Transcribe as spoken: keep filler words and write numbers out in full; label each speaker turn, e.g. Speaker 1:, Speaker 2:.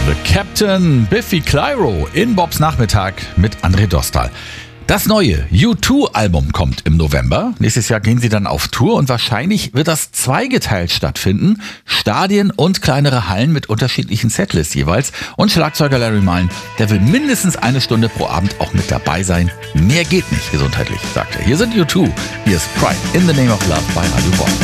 Speaker 1: The Captain, Biffy Clyro in Bobs Nachmittag mit André Dostal. Das neue U zwei Album kommt im November. Nächstes Jahr gehen sie dann auf Tour und wahrscheinlich wird das zweigeteilt stattfinden. Stadien und kleinere Hallen mit unterschiedlichen Setlists jeweils. Und Schlagzeuger Larry Mullen, der will mindestens eine Stunde pro Abend auch mit dabei sein. Mehr geht nicht gesundheitlich, sagt er. Hier sind U zwei. Hier ist Pride in the Name of Love bei Radio Bob.